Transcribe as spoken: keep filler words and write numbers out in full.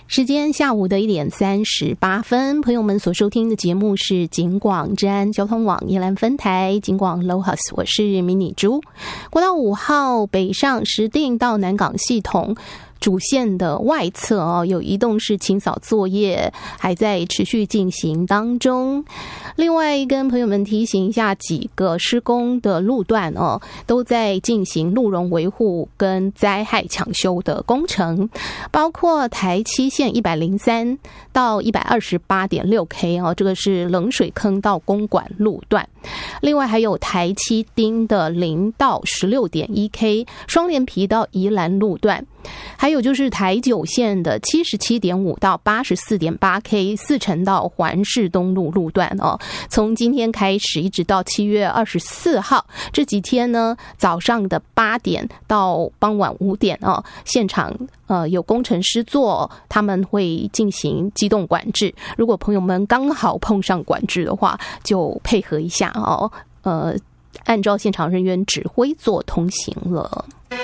时间下午的一点三十八分，朋友们所收听的节目是警广治安交通网宜兰分台警广 Lohas， 我是迷你猪。国道五号北上石碇到南港系统主线的外侧哦，有移动式清扫作业还在持续进行当中。另外跟朋友们提醒一下，几个施工的路段哦，都在进行路容维护跟灾害抢修的工程，包括台七线一百零三到一百二十八点六 K 哦，这个是冷水坑到公馆路段。另外还有台七丁的零到十六点一 K 双连皮到宜兰路段，还有就是台九线的七十七点五到八十四点八 K 四城到环市东路路段哦，从今天开始一直到七月二十四号这几天呢，早上的八点到傍晚五点哦，现场呃有工程师做，他们会进行机动管制。如果朋友们刚好碰上管制的话，就配合一下哦，呃，按照现场人员指挥做通行了。